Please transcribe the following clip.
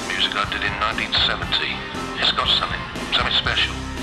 music I did in 1970. It's got something special.